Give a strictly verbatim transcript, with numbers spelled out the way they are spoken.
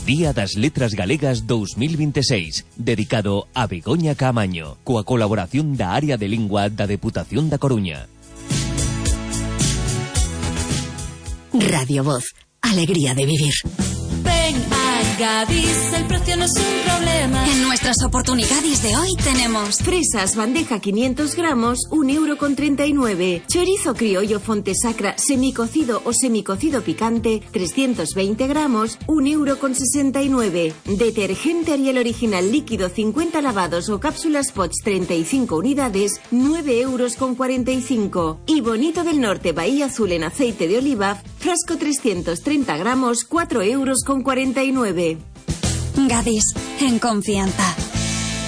Día das Letras Galegas dos mil veintiséis, dedicado a Begoña Caamaño, coa colaboración da Área de Lingua da Deputación da Coruña. Radio Voz, alegría de vivir. Ven a Gadis, el precio no es un problema. En nuestras oportunidades de hoy tenemos fresas bandeja quinientos gramos, un euro con treinta y nueve. Chorizo criollo Fontesacra semicocido o semicocido picante, trescientos veinte gramos, un euro con sesenta y nueve. Detergente Ariel original líquido cincuenta lavados o cápsulas Pots treinta y cinco unidades, nueve euros con cuarenta y cinco. Y Bonito del Norte Bahía Azul en aceite de oliva, frasco trescientos treinta gramos, cuatro euros con cuarenta y nueve. Gadis, en confianza.